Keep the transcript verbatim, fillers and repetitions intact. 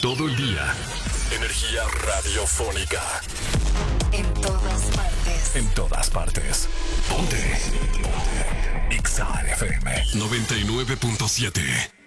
todo el día. Energía radiofónica. En todas partes. En todas partes. Ponte. Ponte. X A F M noventa y nueve punto siete.